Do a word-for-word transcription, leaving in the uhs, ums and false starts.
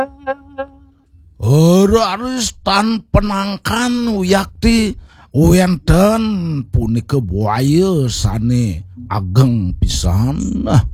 Aristan penangkan uyakti uyanten punika buaya sane ageng pisan.